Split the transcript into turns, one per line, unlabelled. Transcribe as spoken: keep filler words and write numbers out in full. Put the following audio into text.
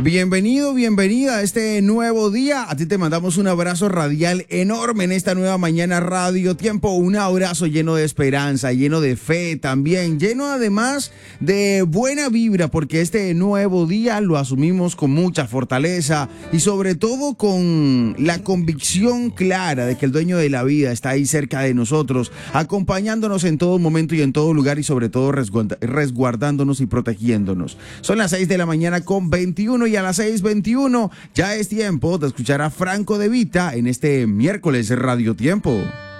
Bienvenido, bienvenida a este nuevo día. A ti te mandamos un abrazo radial enorme en esta nueva mañana Radio Tiempo. Un abrazo lleno de esperanza, lleno de fe también, lleno además de buena vibra, porque este nuevo día lo asumimos con mucha fortaleza y sobre todo con la convicción clara de que el dueño de la vida está ahí cerca de nosotros, acompañándonos en todo momento y en todo lugar y sobre todo resguardándonos y protegiéndonos. Son las seis de la mañana con veintiuno y a las seis veintiuno ya es tiempo de escuchar a Franco De Vita en este miércoles Radio Tiempo.